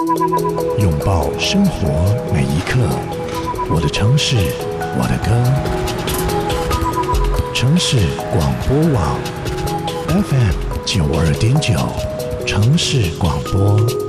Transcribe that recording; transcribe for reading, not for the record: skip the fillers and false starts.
拥抱生活每一刻。我的城市，我的歌。城市广播网 FM 92.9，城市广播。